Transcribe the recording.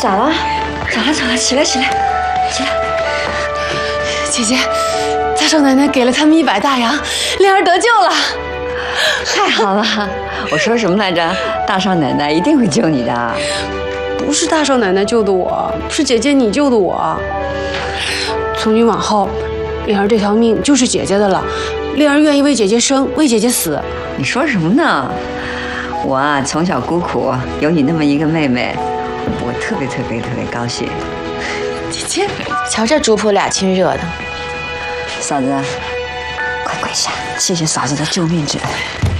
咋了？起来！ 姐姐，大少奶奶给了他们100大洋，莲儿得救了。 太好了！我说什么来着？大少奶奶一定会救你的。 不是大少奶奶救的我，是姐姐你救的我。从今往后，莲儿这条命就是姐姐的了。莲儿愿意为姐姐生，为姐姐死。 你说什么呢？我啊，从小孤苦，有你那么一个妹妹，我特别高兴。 姐姐， 瞧这主仆俩亲热的。 嫂子，快跪下，谢谢嫂子的救命之恩。